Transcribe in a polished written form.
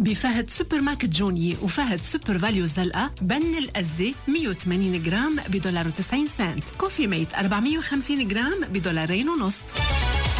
بفهد سوبر ماركت جوني وفهد سوبر فاليو زلقة. بن الأزة 180 جرام $1.90. كوفي ميت 450 جرام $2.50.